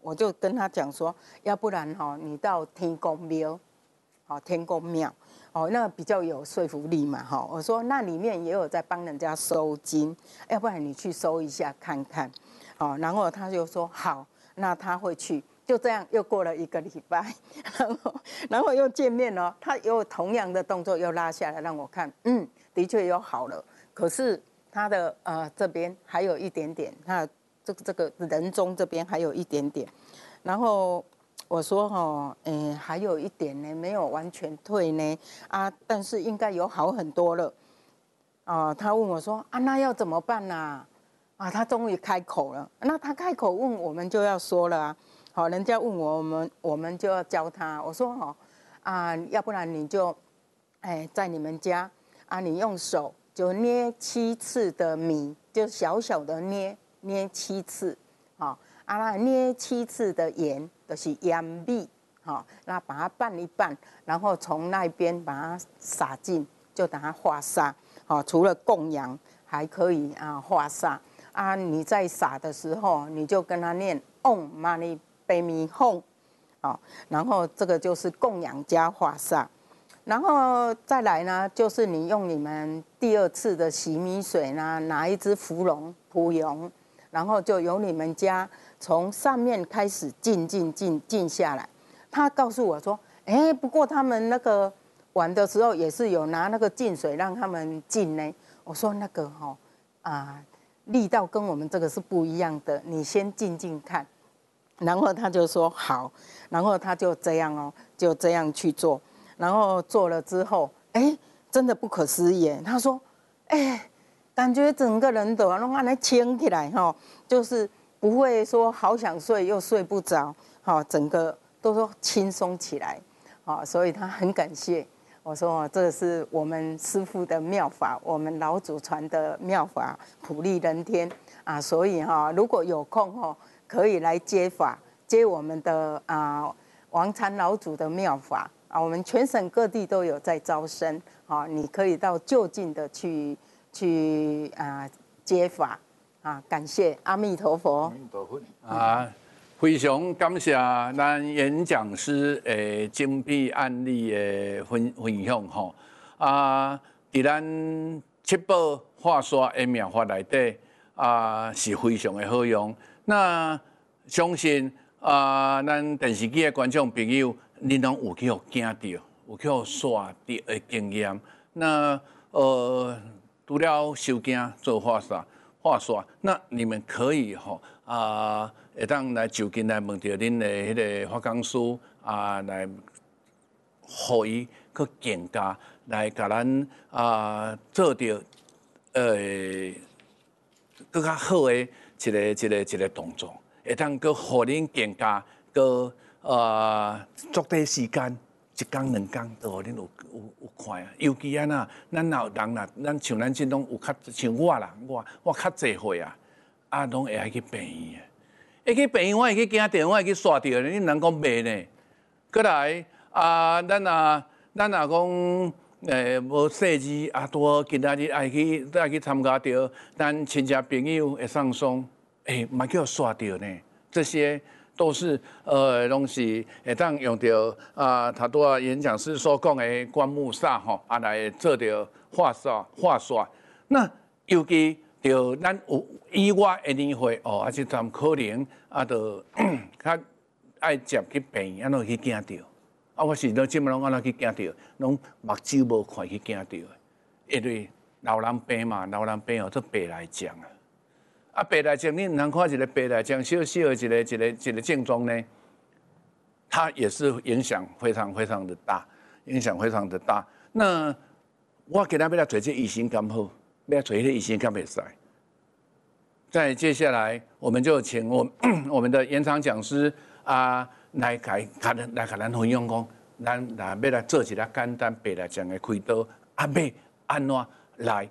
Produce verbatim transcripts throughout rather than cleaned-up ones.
我就跟他讲说，要不然哈，你到天公庙，好天公庙，哦，那比较有说服力嘛，哈。我说那里面也有在帮人家收金，要不然你去收一下看看，好。然后他就说好，那他会去。就这样又过了一个礼拜，然后然后又见面了，他又同样的动作又拉下来让我看，嗯，的确又好了。可是他的呃这边还有一点点，他这个这个人中这边还有一点点。然后我说哈、哦，诶，还有一点呢，没有完全退呢，啊，但是应该有好很多了。啊、呃，他问我说啊，那要怎么办啊？啊，他终于开口了。那他开口问我们就要说了啊。好，人家问我，我们我们就要教他。我说哦，啊，要不然你就，哎，在你们家啊，你用手就捏七次的米，就小小的捏捏七次，好，啊，那捏七次的盐，就是盐米，好，那把它拌一拌，然后从那边把它撒进，就等它化煞。好，除了供养，还可以啊化煞。啊，你在撒的时候，你就跟他念嗡嘛呢呗咪吽，好，然后这个就是供养加化煞，然后再来呢，就是你用你们第二次的洗米水呢，拿一只芙蓉蒲蓉，然后就由你们家从上面开始浸浸浸浸下来。他告诉我说，哎，不过他们那个玩的时候也是有拿那个净水让他们浸呢。我说那个哈、哦、啊，力道跟我们这个是不一样的，你先浸浸看。然后他就说好，然后他就这样哦，就这样去做，然后做了之后，哎，真的不可思议。他说，哎，感觉整个人都弄来轻起来哈，就是不会说好想睡又睡不着，哈，整个都说轻松起来，啊，所以他很感谢。我说这是我们师父的妙法，我们老祖传的妙法，普利人天啊，所以哈，如果有空哈。可以来接法，接我们的啊王禅老祖的妙法啊，我们全省各地都有在招生啊，你可以到就近的去去啊接法啊，感谢阿弥陀佛。 阿弥陀佛啊，非常感谢咱演讲师诶精辟案例的分分享吼啊，伫咱七宝化刷的妙法内底啊，是非常的好用。那相信啊，咱电视机的观众朋友，你拢有去互惊到，有去互刷到的经验。那呃，除了收惊做化刷，化刷，那你们可以吼啊，会当来就近来问到恁的迄个法讲师啊，来，互伊去更加来甲咱啊做到呃更较好的。一个一个一个动作，会当佮互恁更加佮呃足短时间，一工两工都互恁有有有看啊。尤其安那，咱若有人啦，咱像咱即种有较像我啦，我我较济岁啊，啊拢会爱去病院的。会去病院，我会去惊电，我会去刷掉，恁人讲袂呢。过来啊，咱啊，咱若讲。诶，无细字啊，多今仔日爱去爱去参加到咱亲戚朋友会送送，诶，嘛叫刷到呢。这些都是呃，拢是会当用到啊，他拄啊演讲师所讲的观木煞吼，啊来做到化煞化刷。那尤其就咱有以我的年岁哦，啊，即阵可能啊，就较爱接去病院，安怎去惊到。啊，我是都即么拢安怎去惊到，拢目睭无看去惊到的，因为老人病嘛，老人病有做白内障啊。啊，白内障你唔通看一个白内障小小的一个一个一个症状呢，它也是影响非常非常的大，影响非常的大。那我今仔要来做这医生敢好，要做这医生敢袂使。再接下来，我们就请我我们的延长讲师啊。来甲甲咱来甲咱分享讲，咱若要来做一个简单白内障的开刀，啊，要安怎来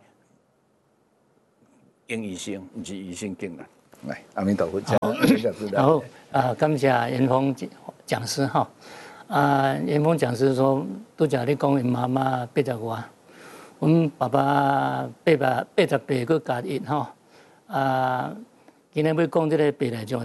经医生，毋是医生经咱。来，阿弥陀佛， 然后啊，感谢严峰讲师哈。啊，严峰讲师说，拄则你讲因妈妈八十外，阮爸爸八百八十八个加一吼。啊，今日要讲这个白内障。